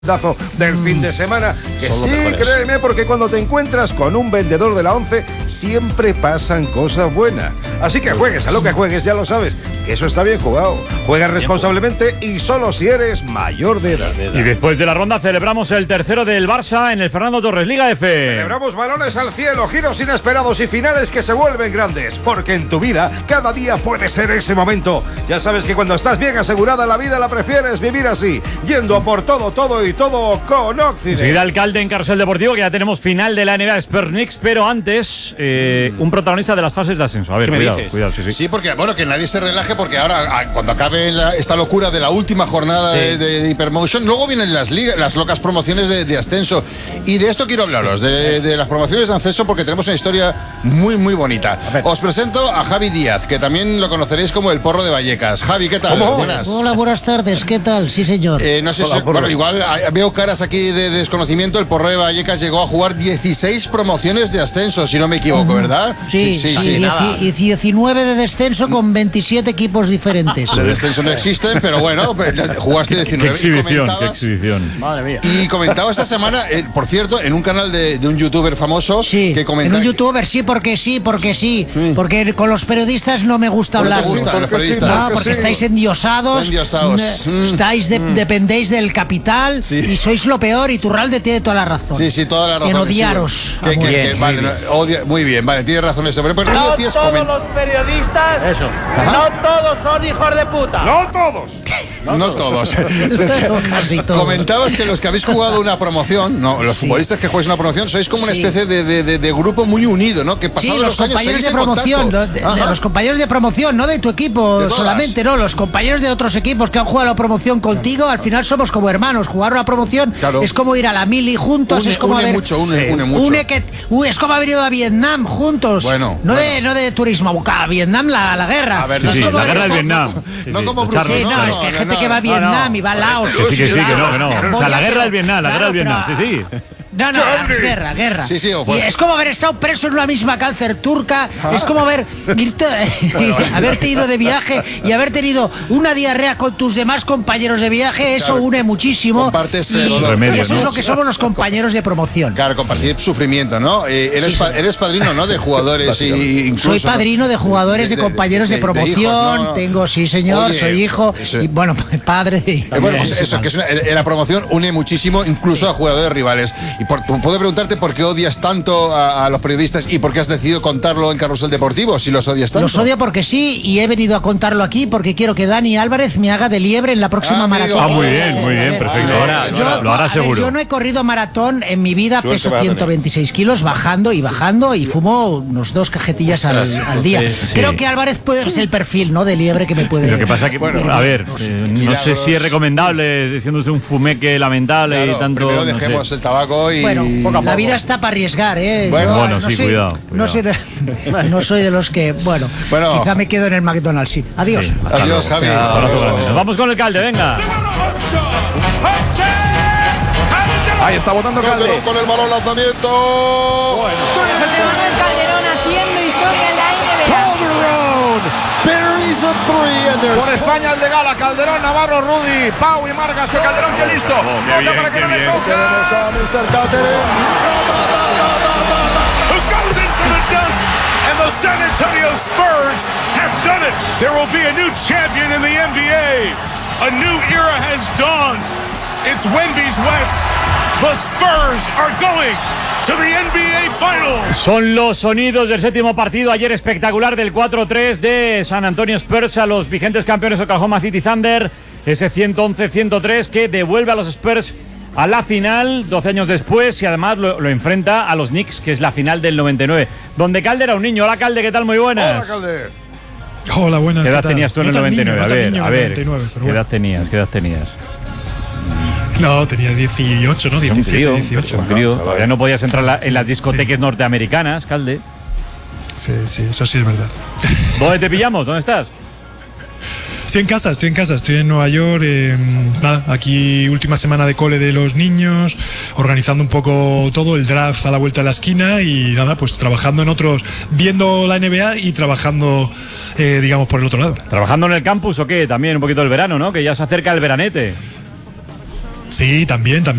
del fin de semana, que sí, créeme, porque cuando te encuentras con un vendedor de la ONCE siempre pasan cosas buenas. Así que juegues a lo que juegues, ya lo sabes, que eso está bien jugado. Juega responsablemente y solo si eres mayor de edad. Y después de la ronda celebramos el tercero del Barça en el Fernando Torres Liga F. Celebramos balones al cielo, giros inesperados y finales que se vuelven grandes, porque en tu vida cada día puede ser ese momento. Ya sabes que cuando estás bien asegurada la vida la prefieres vivir así, yendo a por todo y todo con Occident. Enseguida Alcalde en Carrusel Deportivo, que ya tenemos final de la NBA Spurs-Knicks, pero antes un protagonista de las fases de ascenso. A ver, cuidado, sí. Sí, porque bueno, que nadie se relaje, porque ahora cuando acabe esta locura de la última jornada de Hypermotion, luego vienen las locas promociones de ascenso. Y de esto quiero hablaros, de las promociones de ascenso, porque tenemos una historia muy, muy bonita. Os presento a Javi Díaz, que también lo conoceréis como el Porro de Vallecas. Javi, ¿qué tal? Buenas. Hola, buenas tardes, ¿qué tal? Sí, señor. No sé si, bueno, igual veo caras aquí de desconocimiento. El Porro de Vallecas llegó a jugar 16 promociones de ascenso, si no me equivoco, ¿verdad? Sí. 19 de descenso con 27 equipos diferentes. De descenso no existen, pero bueno, jugaste 19. Qué exhibición. Madre mía. Y comentaba esta semana, por cierto, en un canal de un youtuber famoso, que comenta. En un youtuber, porque porque con los periodistas no me gusta hablar. ¿No te gustan los periodistas? No, porque estáis endiosados. Dependéis del capital y sois lo peor, y Turralde tiene toda la razón. Sí, toda la razón. En odiaros. Muy bien, tiene razón eso. Pero no todos los periodistas, no todos son hijos de puta. No todos. Casi todos. Comentabas que los que habéis jugado una promoción, los futbolistas que jugáis una promoción, sois como una especie de grupo muy unido, ¿no? Que pasados los compañeros de promoción, los compañeros de promoción, no de tu equipo solamente, no, los compañeros de otros equipos que han jugado la promoción contigo, al final somos como hermanos. Jugar una promoción es como ir a la mili juntos, es como une mucho. Es como haber ido a Vietnam juntos. No de turismo, a Vietnam la guerra. A ver, la guerra del Vietnam. No como Bruce. Es que hay gente que va a Vietnam y va a Laos. Que no. O sea, la guerra del Vietnam, sí. No, es guerra. Sí, y es como haber estado preso en una misma cárcel turca, es como haberte ido de viaje y haber tenido una diarrea con tus demás compañeros de viaje, eso une muchísimo. Compartes eso es lo que somos los compañeros de promoción. Claro, compartir sufrimiento, ¿no? Eres padrino, ¿no? De jugadores incluso. Soy padrino de jugadores, de compañeros de promoción, hijos, ¿no? Tengo, sí señor, soy hijo, y bueno, padre de... eso, que en la promoción une muchísimo, incluso a jugadores rivales. Y puedo preguntarte por qué odias tanto a los periodistas y por qué has decidido contarlo en Carrusel Deportivo, si los odias tanto. Los odio porque sí, y he venido a contarlo aquí porque quiero que Dani Álvarez me haga de liebre en la próxima maratón. Muy bien, perfecto. Lo hará seguro. Yo no he corrido maratón en mi vida, peso 126 kilos, bajando y fumo unos 2 cajetillas al día. Creo que Álvarez puede ser el perfil, ¿no?, de liebre que me puede... Lo que pasa que, no sé si es recomendable, siéndose un fumeque lamentable y tanto... Primero dejemos el tabaco y... Bueno, la vida está para arriesgar, ¿eh? Cuidado. No soy de los que, bueno, quizá me quedo en el McDonald's, sí. Adiós. Sí, adiós, Javi. Nos vamos con el Calde, venga. Ahí está botando Calde. Con el balón, lanzamiento. José Manuel Calderón haciendo historia en la NBA. Por España el de Gala, Calderón, Navarro, Rudy, Pau y Margas. Calderón, que listo. Bota para que no le coja. Tenemos a Mr. Calderón. Who goes in for the dunk, and the San Antonio Spurs have done it. There will be a new champion in the NBA. A new era has dawned. It's Wemby's West. The Spurs are going to the NBA Finals. Son los sonidos del séptimo partido ayer espectacular del 4-3 de San Antonio Spurs a los vigentes campeones Oklahoma City Thunder. Ese 111-103 que devuelve a los Spurs a la final 12 años después y además lo enfrenta a los Knicks, que es la final del 99, donde Calde era un niño. Hola Calde, ¿qué tal? Muy buenas. Hola Calde. Hola, buenas. ¿Qué edad tenías tú en el 99? A ver, ¿qué edad tenías? No, tenía 18, ¿no? 17, 18. Todavía no podías entrar en las discotecas norteamericanas, Calde. Sí, eso sí es verdad. ¿Dónde te pillamos? ¿Dónde estás? Estoy en casa, estoy en Nueva York, aquí última semana de cole de los niños, organizando un poco todo, el draft a la vuelta de la esquina y pues trabajando en otros, viendo la NBA y trabajando, digamos, por el otro lado. ¿Trabajando en el campus o qué? También un poquito el verano, ¿no? Que ya se acerca el veranete. Sí, también.